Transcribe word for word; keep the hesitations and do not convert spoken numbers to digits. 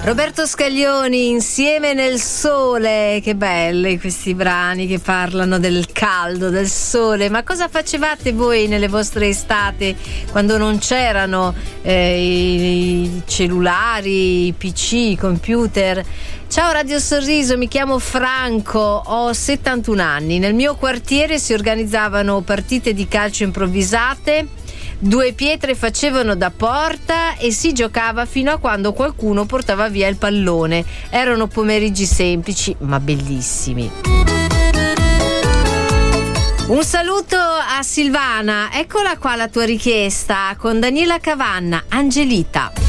Roberto Scaglioni, Insieme nel sole. Che belli questi brani che parlano del caldo, del sole. Ma cosa facevate voi nelle vostre estate quando non c'erano eh, i cellulari, i P C, i computer? Ciao Radio Sorriso, mi chiamo Franco, ho settantuno anni. Nel mio quartiere si organizzavano partite di calcio improvvisate. Due pietre facevano da porta e si giocava fino a quando qualcuno portava via il pallone. Erano pomeriggi semplici ma bellissimi. Un saluto a Silvana, eccola qua la tua richiesta con Daniela Cavanna, Angelita.